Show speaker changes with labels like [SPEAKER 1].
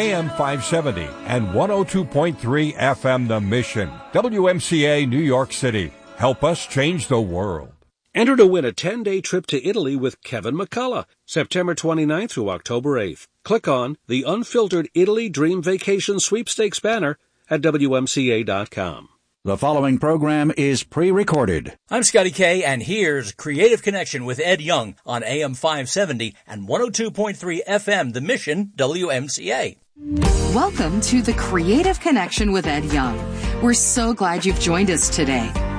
[SPEAKER 1] AM 570 and 102.3 FM The Mission. WMCA, New York City. Help us change the world.
[SPEAKER 2] Enter to win a 10-day trip to Italy with Kevin McCullough, September 29th through October 8th. Click on the Unfiltered Italy Dream Vacation Sweepstakes banner at WMCA.com.
[SPEAKER 3] The following program is pre-recorded.
[SPEAKER 4] I'm Scotty K, and here's Creative Connection with Ed Young on AM 570 and 102.3 FM, The Mission, WMCA.
[SPEAKER 5] Welcome to the Creative Connection with Ed Young. We're so glad you've joined us today.